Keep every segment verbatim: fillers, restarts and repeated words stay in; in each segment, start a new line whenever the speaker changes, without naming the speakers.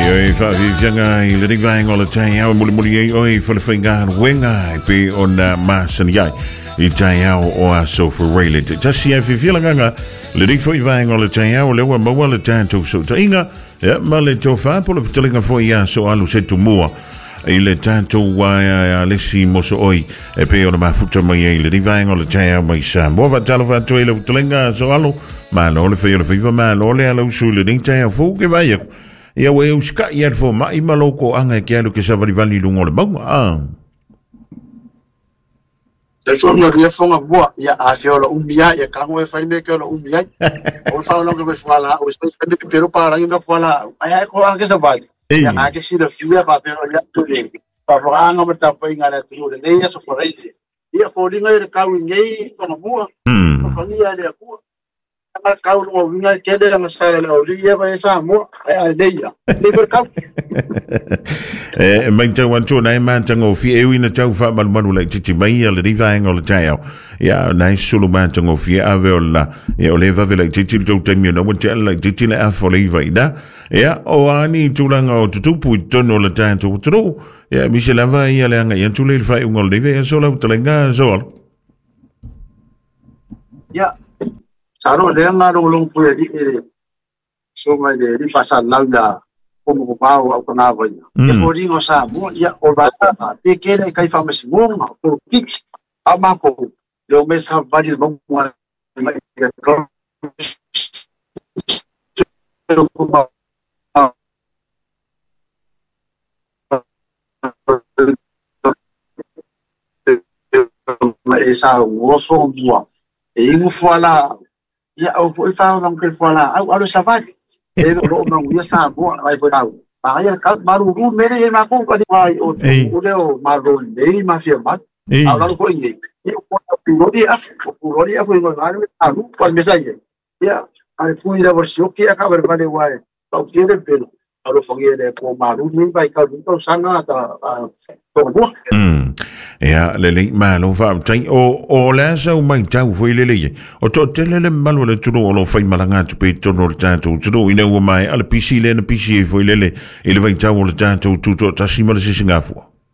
oi fa vi fianga I le ringa ngola tai au muli muli oi fa le finga wenga pe ona masan yai I tai au o aso for rail just see if you feel nga le ring foi vai ngola tai au le wa mo le tanto so tainga ya male to fa po le telinga foi ya so alu se tu mua I le tanto wa ya le si mo so oi e pe ona ma futa mai le ringa ngola tai au mai sa mo va talo va to le telinga so alu ma lo le fe le viva ma lo le alu su le ring tai au fu ke vai ia we uska ia fo mai maloko anga ke alu ke sa vali vali lungo le bang ah
te so no ria fonga boa ia a fiola umia ia kango e fai me ke lo umia o fa no ke fala o estou sempre pero para ainda fala ai ko anga sa vali ia nga ke si le fia pa pero ia tu le pa anga mata pa inga tu le ia so for ai ia fo dinga le kau ngei ko boa ko fania le ko kau no vinga ke de la sala le oria va esa mo ai deia le per kau
eh mai te wan tu nai man tango fi e wina tau fa mal manu le titi mai le riva ngol tau ya nai sulu man tango fi aveola ya o le va vele titi tu temi no mo te le titi le afo le va ida ya o ani tu langa o tu pu tono le tanto tu ya mi se lava ya le anga ya tu le fa ngol le ve so la telenga so
ya Saro le nga lo long pu di e so mai le di pasa la ya como pa o kana va e por ingo sa mo ya o basta te que le kai fa mes mo por kik ama ko lo me sa va di mo mai mai sa wo so mo e mo fala ia o foi fa non que fala au alo savali e lo non ia sa bo ai foi au ai ka maru ru mere e ma ko ka di mai o o le o maru nei ma fia mat au lo ko ngi e o ko ri af ko ri af foi no alu alu pa me sai ia ai foi la versión que acaba de vale guai o tiene pelo alo fongi le ko maru nei vai ka di to sana ta to bo
ya le le ma lo fa tai o o la sa o mai tau foi le le o to te le malu le tu lo fai malanga tu pe to no tanto tu no ina o mai ala pc le na pc foi le le ele vai tau le tanto tu to ta sima le singafu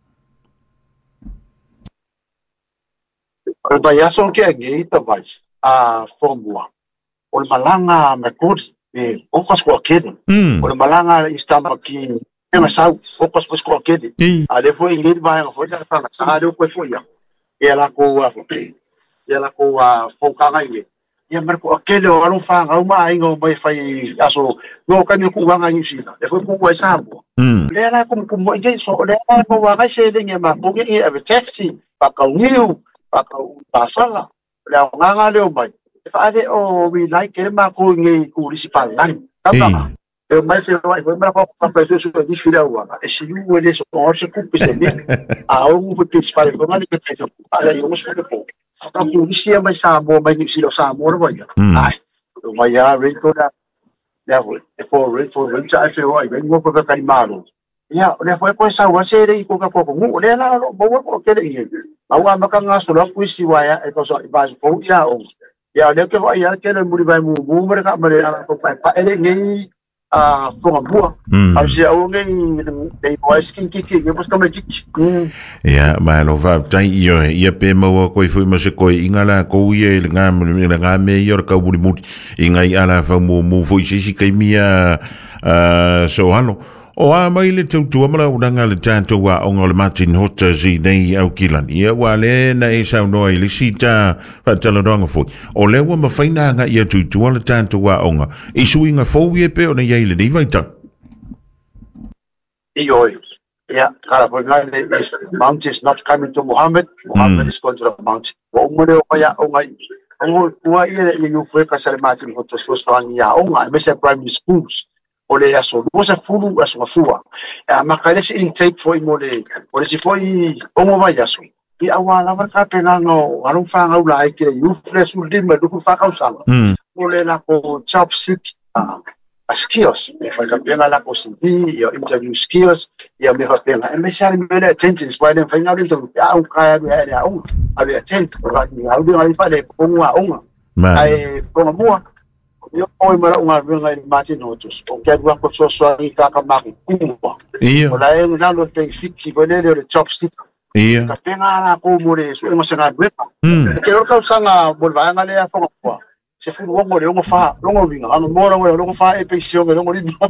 o ba ya son ke ngi ta vai a formula o malanga me kod e o kas ko kede o malanga istamba ki Ema sau focus fos ko kede ale foi ngir ba nga foi ta fa sa do ko foi ya ela ko wa ela ko wa foka ngai ia mer ko kele o alo fa nga uma ai ngo mai fai aso no ka ni ku wa nga ni sina e foi ku wa sa bo le la ko ku mo ngai so le la ko wa ga se de ngema ko ngi e taxi pa ka niu pa ka pa sala le nga nga le o mai fa de o we like ke ma ko ngi ku municipal lan ta eu mais eu vai vai para a pessoa que diz filha o e se o ele só acha que percebe a um foi principal como ele que fez para eu não sei o que a polícia vai saber vai dizer o saber vai ai vai a ver toda level e for for já foi vai vai vou para caimado ya le foi coisa o ser e pouco a pouco mu le lá vou com aquele ao a macanga só lá com se vai é que só vai foi ya o ya le que vai ya que ele muri vai mu mu mereka mereka pa ele nem a fonga bua a se o ngai dei boys king king king bos kama kik
ya ma no va tai io ia pe mo ko foi mo se ko ingala ko ie nga nga me io ka buri muti ingai ala fa mo mo foi si kai mia so hano o a mai le tu tu mala unanga le tanto wa ongol Martin Hotter zi nei au kilan ia wa le na e sa no i sita fa tala donga fo o le wa mafaina nga ia tu tu le tanto wa onga i suinga fo ie pe o na ia le ni vai ta
io ia kala po nga le mount is not coming to Muhammad Muhammad is going to the mount o mo le o ya o ngai o wa ia le you foi ka sale Martin Hotter so so ia o nga me se primary schools o le aso no se fulu aso fua a makale se intake foi mo le o le se foi o mo vai aso i awa la marka pena no aru fa nga ula ke you fresh ul dim do fa ka usanga o le la ko chopstick a skills e fa ka pena la ko sinti yo interview skills yo me fa pena e me sale me le attention why then fa nga into a u ka ya ya u a le attention ko ni a u di fa le ko wa u ai ko mo Yo oi mara unga vinga Martin Hotos. O que dua ko so so i ka ka maki kumwa.
Ia.
O la e na lo pe fiki bone le chopstick.
Ia.
Ka penga na ko more so e mo sanga dwe. Ke ro ka sanga bol va ngale ya fo ko. Se fu wo mo le ngo fa, lo ngo vinga, ano mo ngo lo ngo fa e pe sio ngo ngo ni.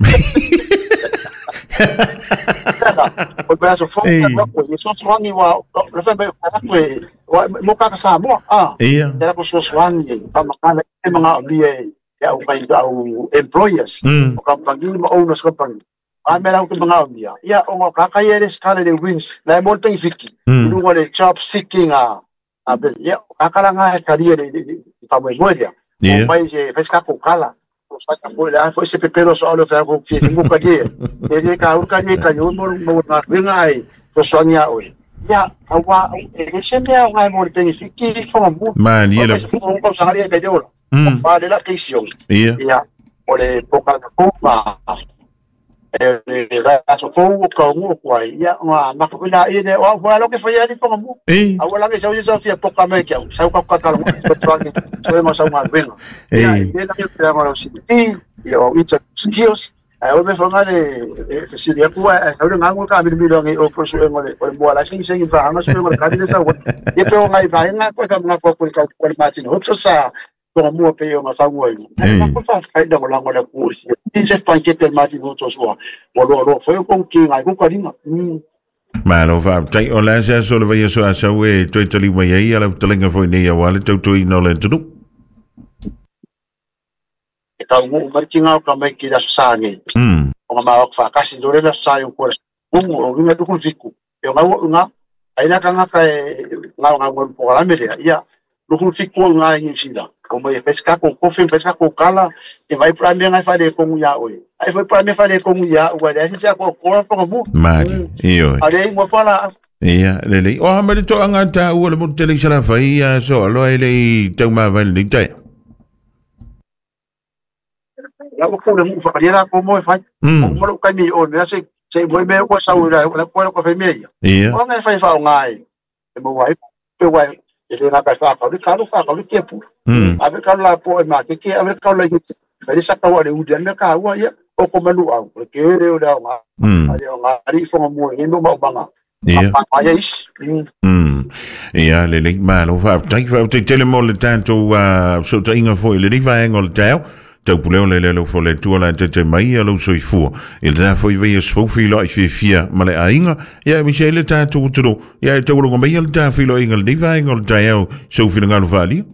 O pe aso fo ka ko ni so swangi wa le fa be ka ko mo ka ka sa mo. Ah.
Ia.
Era ko so swangi ka makana e mga olie ya o kai au employers o company mo owners company a mera ko mga dia ya o ka kai eres kale de wins la mo ten fiki lu mo de job seeking a a ya ka kala nga career de pa mo modia o mai je pesca ko kala o sa ka mo la foi se pepero so alo fa ko fi mo ka dia de ka u ka ni ka yo mo mo na venga ai so sonia o ya awa e se me a nga mo ten fiki fo mo
man yela
mo ko sa ria ka de Vale la prisión.
Ia.
Ia. O le poka na kupa. E le raso fou ka mo kwai. Ia ma ma ko la ide o wa lo que foi ali fo mo. A wala que sa usa fia poka me que sa ka ka ka mo. So mo sa ma venga. Ia, e la que te amo si. E o itsa skills. E o me fonga de facilidad ku e o nga ngo ka mi mi lo ngi o pro so ngo le o mo la sin sin fa nga so ngo ka de sa. E pe o ngai va nga ko ka nga ko ko ka ko Martin Hotos sa ko mo pe o masa ngoi na ko fa kai da la ngona ku si ni se fa ke te Martin Hotos wa wa lo lo foi con ki ngai ku ka ringa
ma no va tai o la sa so le vai so a sa we toi tali mai ai ala telinga foi nei wa le tau toi no le tu
e ka mo markinga ka mai ki da sa ni o ma o fa ka si do le sa yo ko o o vinga tu ku fiku e nga nga ai na ka nga ka nga nga mo programa le ia lu fiku nga ni sida como e pesca com coffee pesca com cala e vai para mim vai fazer com ya oi aí foi para mim fazer com ya o guarda se a com com mu
mari io
aí mo fala
ia lele o ma to anga ta o le mo tele sala fai ya so lo ele tau ma vai ni tai
ya o fo le mu fa era como e fai como lo kai mi o me se se mo me ko sa ura la ko ko fe meia
ia
o nga fai fa ngai e mo vai pe vai ele na ka fa ka ka fa ka ke pu ave ka la po ma ke ke ave ka la yu fe sa ka wa le u de ka wa ya o ko malu au ke re o da ma ali o ngari fo mo ni no ma banga
ia
pa ya is
mm ia le le ma no fa tai fa te tele mo le tanto so ta inga fo le va ngol tao tau puleo le le fo le tu la te te mai lo so i fu il da foi ve so fi lo i fi fia ma le ainga ya mi se le ta tu tu ya tau lo mai le ta fi lo ingol ni va ngol tao so fi ngalo vali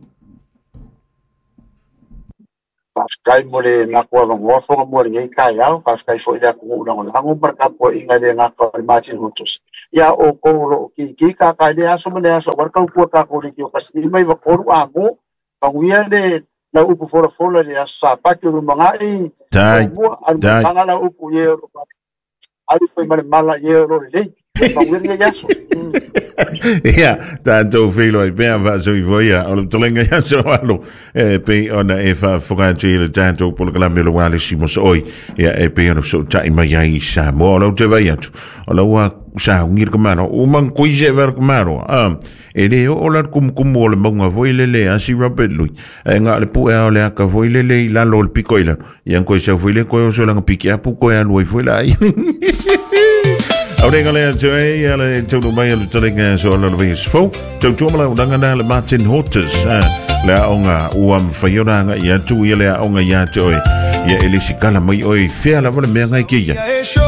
paskai mo le na ko va mo fo mo le kai ya paskai fo ya ko na na ngo per ka po inga le na ko Martin Hotos ya o ko lo ki ki ka ka le aso mo le aso war ka ko ka ko le ki o ka si mai va ko a mo pa uia le la upu fora fora le asa paki o mangai
dai
dai anga la upu ye ali foi mal mala ye ro le pa uia ya so
ja tanto velo e ben va so i voia o telinga ya so alo e pe ona e fa fogante tanto por la melo wale simos oi ya e pe no so tai mai ai sa mo lo te vai atu o lo wa sa unir komano o man koise ver komano ah e le o la kum kum mo le monga voi le le asi robert lui e nga le pu e o le ka voi le le la lo le pico ila ya ko sa voi le ko so la piki apu ko ya lui foi la Aurenga le atu e ale tonu mai alu talenga so ala vingas fo tau tuamala undanga na le Martin Hotos le aonga uam whaiona nga i atu i le aonga i atu oi ia elisi kala mai oi fea la vale mea ngai kia